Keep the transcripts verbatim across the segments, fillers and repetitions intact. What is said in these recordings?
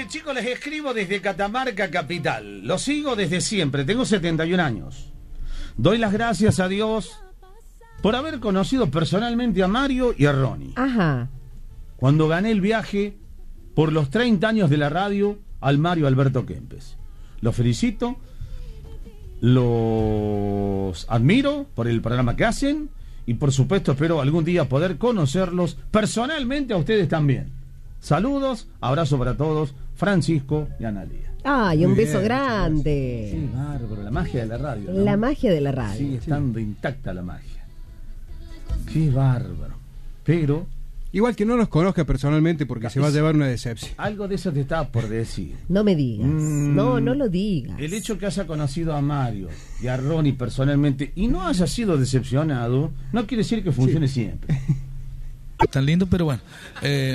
Dice, chicos, les escribo desde Catamarca Capital. Los sigo desde siempre, tengo setenta y un años. Doy las gracias a Dios por haber conocido personalmente a Mario y a Ronnie. Ajá. Cuando gané el viaje por los treinta años de la radio al Mario Alberto Kempes. Los felicito, los admiro por el programa que hacen y por supuesto espero algún día poder conocerlos personalmente a ustedes también. Saludos, abrazo para todos, Francisco y Analía. Ay, un Muy beso bien, grande. Sí, bárbaro, la magia de la radio, ¿no? La magia de la radio. Sigue estando intacta la magia. Qué bárbaro. Pero igual que no los conozca personalmente porque se va a llevar una decepción. algo de eso te estaba por decir. No me digas. Mm, No, no lo digas. El hecho que haya conocido a Mario y a Ronnie personalmente y no haya sido decepcionado, no quiere decir que funcione sí. siempre. Tan lindo, pero bueno. Eh...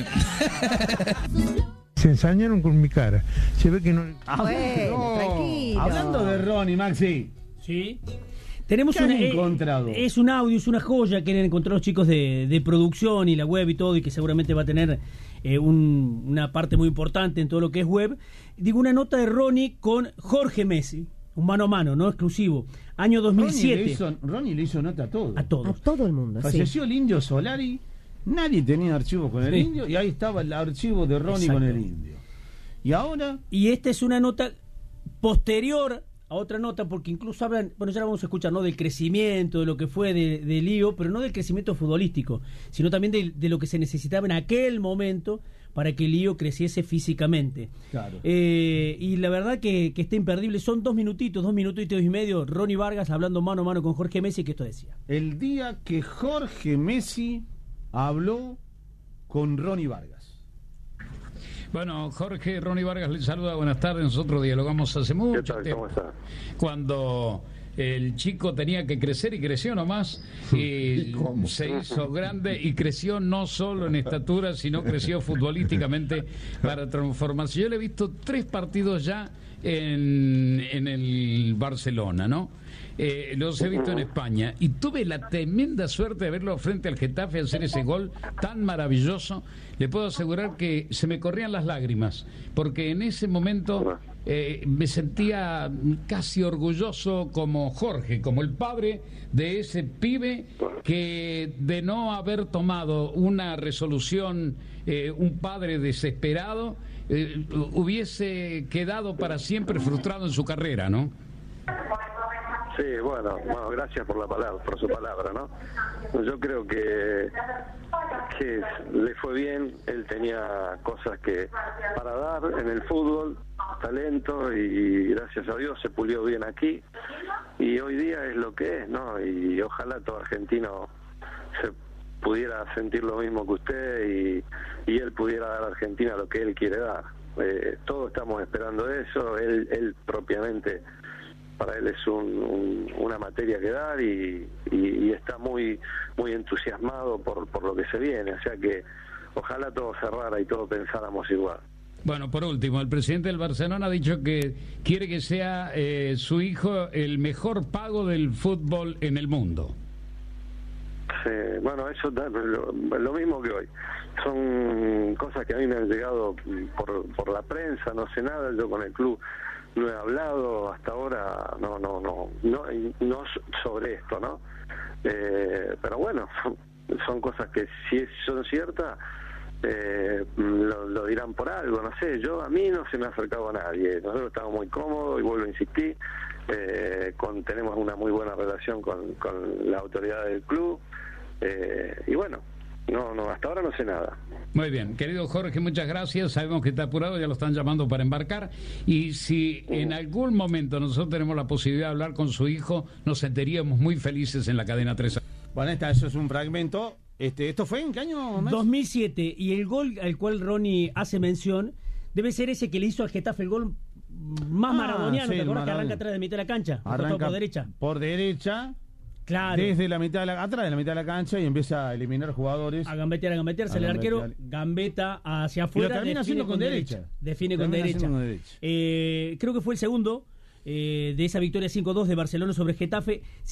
Se ensañaron con mi cara. Se ve que no. Ah, bueno, No. tranquilo. Hablando de Ronnie, Maxi. Sí. Tenemos ¿Qué han una, eh, encontrado? es un audio, es una joya que han encontrado los chicos de, de producción y la web y todo, y que seguramente va a tener eh, un, una parte muy importante en todo lo que es web. Digo, una nota de Ronnie con Jorge Messi, un mano a mano, no exclusivo. Año dos mil siete. Ronnie le hizo, Ronnie le hizo nota a todo. A todos. A todo el mundo, sí. Falleció el Indio Solari, nadie tenía archivos con el Sí. Indio y ahí estaba el archivo de Ronnie Exacto. con el Indio. Y ahora Y esta es una nota posterior a otra nota, porque incluso hablan, bueno, ya la vamos a escuchar, ¿no? Del crecimiento, de lo que fue de, de Lío, pero no del crecimiento futbolístico, sino también de, de lo que se necesitaba en aquel momento para que Lío creciese físicamente. Claro. Eh, y la verdad que, que está imperdible, son dos minutitos, dos minutitos y medio, Ronnie Vargas hablando mano a mano con Jorge Messi, que esto decía. el día que Jorge Messi habló con Ronnie Vargas. Bueno, Jorge, Ronnie Vargas le saluda, buenas tardes, nosotros dialogamos hace mucho ¿Qué tal? tiempo. ¿Cómo está? Cuando el chico tenía que crecer y creció nomás, y se hizo grande y creció no solo en estatura, sino creció futbolísticamente para transformarse. Yo le he visto tres partidos ya en, en el Barcelona, ¿no? Eh, los he visto en España y tuve la tremenda suerte de verlo frente al Getafe hacer ese gol tan maravilloso. Le puedo asegurar que se me corrían las lágrimas porque en ese momento eh, me sentía casi orgulloso como Jorge, como el padre de ese pibe que de no haber tomado una resolución, eh, un padre desesperado, eh, hubiese quedado para siempre frustrado en su carrera, ¿no? Sí, bueno, bueno, gracias por la palabra, por su palabra, ¿no? Yo creo que que le fue bien, él tenía cosas que para dar en el fútbol, talento, y gracias a Dios se pulió bien aquí y hoy día es lo que es, ¿no? Y ojalá todo argentino se pudiera sentir lo mismo que usted y, y él pudiera dar a Argentina lo que él quiere dar. Eh, todos estamos esperando eso, él, él propiamente para él es un, un, una materia que dar y, y, y está muy muy entusiasmado por, por lo que se viene, o sea que ojalá todo cerrara y todos pensáramos igual. Bueno, por último, el presidente del Barcelona ha dicho que quiere que sea eh, su hijo el mejor pago del fútbol en el mundo. Sí, bueno, eso da lo, lo mismo que hoy. Son cosas que a mí me han llegado por, por la prensa, no sé nada, yo con el club no he hablado hasta ahora, no no no no, no sobre esto, ¿no? Eh, pero bueno, son, son cosas que si son ciertas, eh, lo, lo dirán por algo, no sé. Yo a mí no se me ha acercado a nadie. Nosotros estamos muy cómodos y vuelvo a insistir, eh, con, tenemos una muy buena relación con, con la autoridad del club, eh, y bueno. No, no, hasta ahora no sé nada. Muy bien, querido Jorge, muchas gracias. Sabemos que está apurado, ya lo están llamando para embarcar. Y si en algún momento nosotros tenemos la posibilidad de hablar con su hijo, nos sentiríamos muy felices en la cadena tres. Bueno, esta, eso es un fragmento. Este, ¿Esto fue en qué año, Max? dos mil siete, y el gol al cual Ronnie hace mención debe ser ese que le hizo al Getafe, el gol más Ah, maradoniano, sí, ¿te el acuerdas que Maradona. arranca atrás de mitad de la cancha? Arranca por derecha. Por derecha. Claro. Desde la mitad de la, atrás de la mitad de la cancha y empieza a eliminar jugadores. A gambetear, a gambetear, sale A el arquero, gambetear. gambeta hacia Y afuera. lo termina define haciendo con derecha. Define con Termina derecha. haciendo con derecha. Eh, creo que fue el segundo eh, de esa victoria cinco dos de Barcelona sobre Getafe.